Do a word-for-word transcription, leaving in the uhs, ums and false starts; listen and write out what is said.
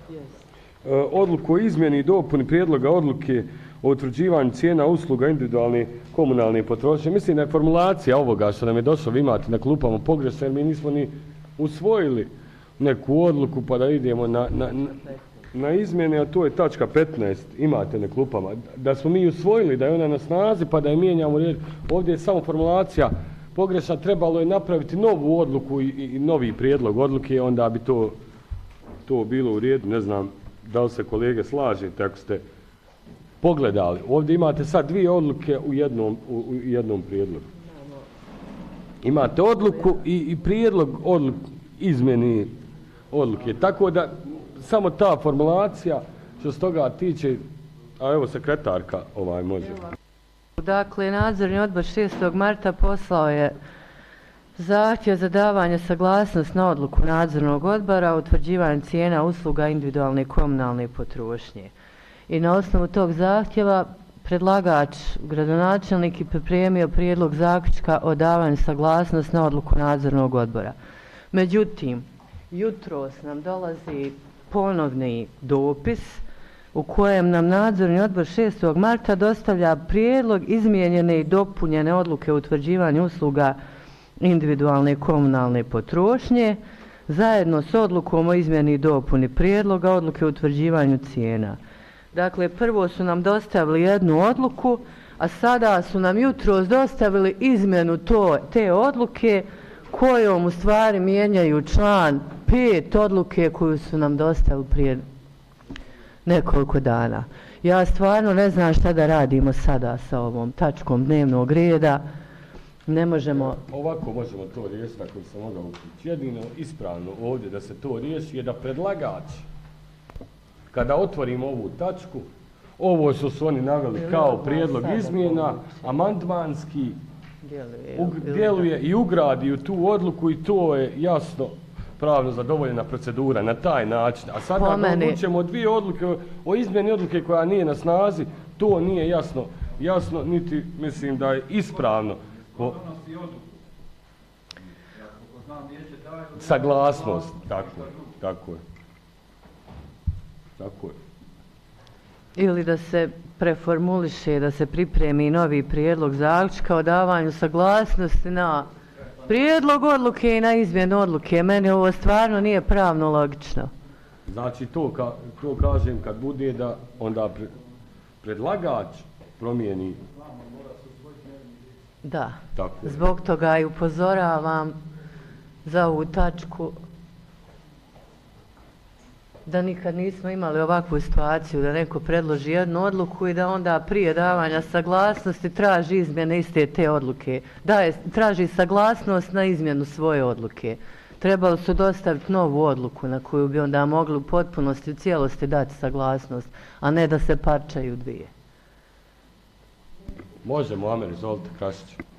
Odluku o izmjeni i dopuni prijedloga odluke o utvrđivanju cijena usluga individualne komunalne potrošnje. Mislim da je formulacija ovoga što nam je došlo, vi imate na klupama pogrešno, jer mi nismo ni usvojili neku odluku pa da idemo na, na, na, na izmjene, a to je tačka petnaest, imate na klupama. Da smo mi usvojili, da je ona na snazi pa da je mijenjamo riječ. Ovdje je samo formulacija pogrešna, trebalo je napraviti novu odluku i, i novi prijedlog odluke, onda bi to, to bilo u redu. Ne znam da li se kolege slažete ako ste pogledali. Ovdje imate sad dvije odluke u jednom, u, u jednom prijedlogu. Imate odluku i, i prijedlog odluke, izmjeni odluke. Tako da samo ta formulacija što se toga tiče, a evo sekretarka ovaj može. Dakle, nadzorni odbor šestog marta poslao je zahtjev za davanje saglasnost na odluku nadzornog odbora o utvrđivanju cijena usluga individualne komunalne potrošnje. I na osnovu tog zahtjeva predlagač, gradonačelnik, je pripremio prijedlog zaključka o davanju saglasnost na odluku nadzornog odbora. Međutim, jutros nam dolazi ponovni dopis u kojem nam nadzorni odbor šestog marta dostavlja prijedlog izmijenjene i dopunjene odluke o utvrđivanju usluga individualne komunalne potrošnje zajedno s odlukom o izmjeni i dopuni prijedloga odluke o utvrđivanju cijena. Dakle, prvo su nam dostavili jednu odluku, a sada su nam jutros dostavili izmjenu to, te odluke kojom u stvari mijenjaju član pet odluke koju su nam dostavili prije nekoliko dana. Ja stvarno ne znam šta da radimo sada sa ovom tačkom dnevnog reda. Ne možemo... Ovako možemo to riješiti ako se mogao uključiti. Jedino ispravno ovdje da se to riješi je da predlagač, kada otvorimo ovu tačku, ovo što su oni naveli kao prijedlog izmjena, amandmanski djeluje i ugradi u tu odluku i to je jasno pravno zadovoljena procedura na taj način. A sada odlučujemo dvije odluke o izmjeni odluke koja nije na snazi, to nije jasno, jasno niti mislim da je ispravno. Po... Saglasnost, tako je, tako je. Tako je. Ili da se preformuliše, da se pripremi novi prijedlog zaključka o davanju saglasnosti na prijedlog odluke i na izmjenu odluke. Meni ovo stvarno nije pravno logično. Znači to, ka, to kažem kad bude da onda pre, predlagač promijeni. Da, tako zbog toga i upozoravam za ovu tačku da nikad nismo imali ovakvu situaciju da neko predloži jednu odluku i da onda prije davanja saglasnosti traži izmjene iste te odluke. Da je, traži saglasnost na izmjenu svoje odluke. Trebalo su dostaviti novu odluku na koju bi onda mogli u potpunosti, u cijelosti dati saglasnost, a ne da se parčaju dvije. Možemo, Amer, izvolite, Krasić.